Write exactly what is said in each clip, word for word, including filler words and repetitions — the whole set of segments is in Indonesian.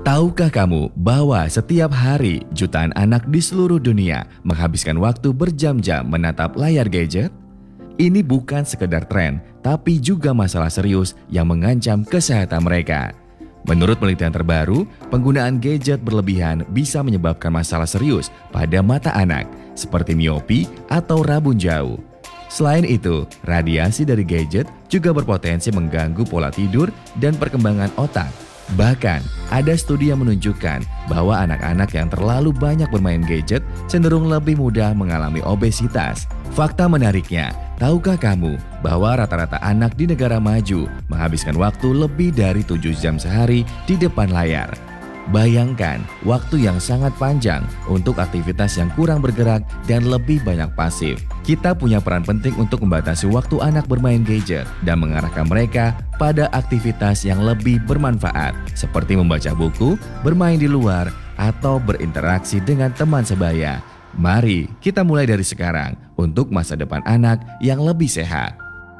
Tahukah kamu bahwa setiap hari jutaan anak di seluruh dunia menghabiskan waktu berjam-jam menatap layar gadget? Ini bukan sekedar tren, tapi juga masalah serius yang mengancam kesehatan mereka. Menurut penelitian terbaru, penggunaan gadget berlebihan bisa menyebabkan masalah serius pada mata anak, seperti miopi atau rabun jauh. Selain itu, radiasi dari gadget juga berpotensi mengganggu pola tidur dan perkembangan otak. Bahkan, ada studi yang menunjukkan bahwa anak-anak yang terlalu banyak bermain gadget cenderung lebih mudah mengalami obesitas. Fakta menariknya, tahukah kamu bahwa rata-rata anak di negara maju menghabiskan waktu lebih dari tujuh jam sehari di depan layar? Bayangkan waktu yang sangat panjang untuk aktivitas yang kurang bergerak dan lebih banyak pasif. Kita punya peran penting untuk membatasi waktu anak bermain gadget dan mengarahkan mereka pada aktivitas yang lebih bermanfaat, seperti membaca buku, bermain di luar, atau berinteraksi dengan teman sebaya. Mari kita mulai dari sekarang untuk masa depan anak yang lebih sehat.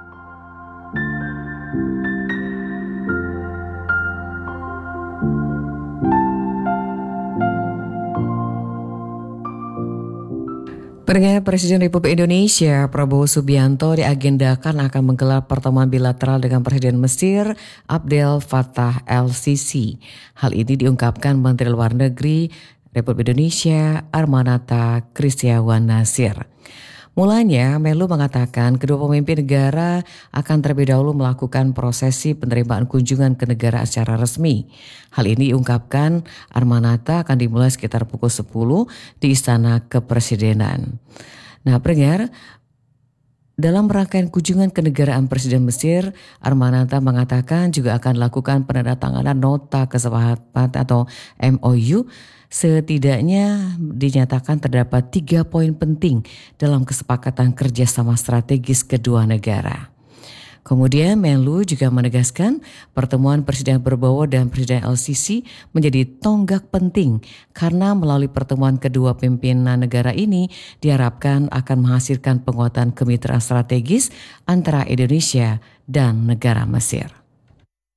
Pendengar, Presiden Republik Indonesia Prabowo Subianto diagendakan akan menggelar pertemuan bilateral dengan Presiden Mesir Abdel Fattah el-Sisi. Hal ini diungkapkan Menteri Luar Negeri Republik Indonesia Armanata Kristiawan Nasir. Mulanya, Menlu mengatakan kedua pemimpin negara akan terlebih dahulu melakukan prosesi penerimaan kunjungan ke negara secara resmi. Hal ini diungkapkan Armanata akan dimulai sekitar pukul sepuluh di Istana Kepresidenan. Nah, pendengar, dalam rangkaian kunjungan kenegaraan Presiden Mesir, Armanata mengatakan juga akan lakukan penandatanganan nota kesepakatan atau M O U. Setidaknya dinyatakan terdapat tiga poin penting dalam kesepakatan kerjasama strategis kedua negara. Kemudian Menlu juga menegaskan pertemuan Presiden Prabowo dan Presiden el-Sisi menjadi tonggak penting karena melalui pertemuan kedua pimpinan negara ini diharapkan akan menghasilkan penguatan kemitraan strategis antara Indonesia dan negara Mesir.